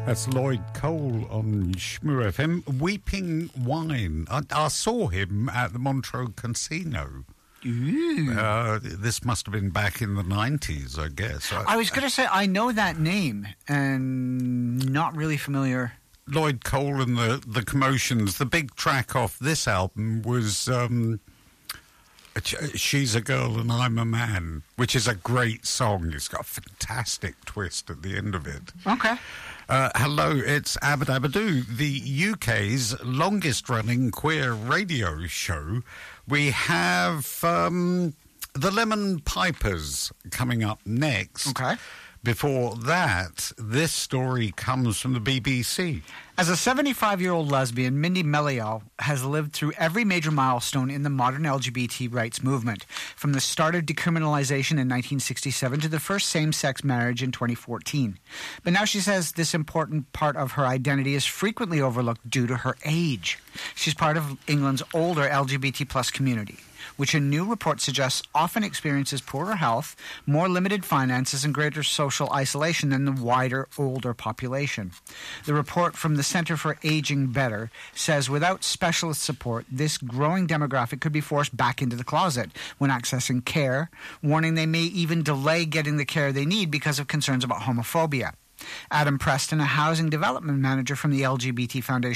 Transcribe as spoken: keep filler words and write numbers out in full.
That's Lloyd Cole on Shmoo F M. Weeping Wine. I, I saw him at the Montreux Casino. Ooh. Uh, this must have been back in the nineties, I guess. I, I was going to say, I know that name, and not really familiar. Lloyd Cole and the, the Commotions. The big track off this album was um, She's a Girl and I'm a Man, which is a great song. It's got a fantastic twist at the end of it. Okay. Uh, hello, it's Abadabadoo, the U K's longest-running queer radio show. We have um, the Lemon Pipers coming up next. Okay. Before that, this story comes from the B B C. As a seventy-five-year-old lesbian, Mindy Melial has lived through every major milestone in the modern L G B T rights movement, from the start of decriminalization in nineteen sixty-seven to the first same-sex marriage in twenty fourteen. But now she says this important part of her identity is frequently overlooked due to her age. She's part of England's older L G B T plus community, which a new report suggests often experiences poorer health, more limited finances, and greater social isolation than the wider, older population. The report from the Center for Aging Better says without specialist support, this growing demographic could be forced back into the closet when accessing care, warning they may even delay getting the care they need because of concerns about homophobia. Adam Preston, a housing development manager from the L G B T Foundation